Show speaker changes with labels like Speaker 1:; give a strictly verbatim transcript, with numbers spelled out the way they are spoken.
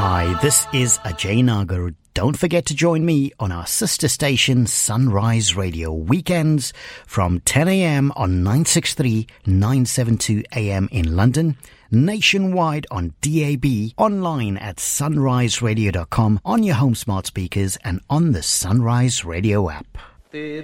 Speaker 1: Hi, this is Ajay Nagar. Don't forget to join me on our sister station Sunrise Radio weekends from ten a.m. on nine sixty-three, nine seventy-two A M in London, nationwide on D A B, online at sunrise radio dot com, on your home smart speakers and on the Sunrise Radio app.